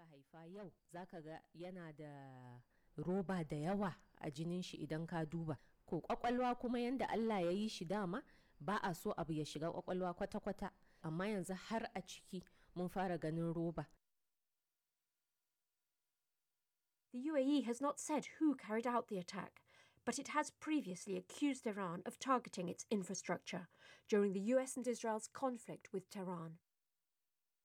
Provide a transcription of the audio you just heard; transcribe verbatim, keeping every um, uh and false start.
aka haifa yau zaka ga yana da roba da yawa a jinin shi idan ka duba. Ko kwakwalwa kuma yanda Allah ya yi shi dama ba a so abu ya shiga kwakwalwa kwata-kwata, amma yanzu har a ciki mun fara ganin roba. The U A E has not said who carried out the attack, but it has previously accused Iran of targeting its infrastructure during the U S and Israel's conflict with Tehran.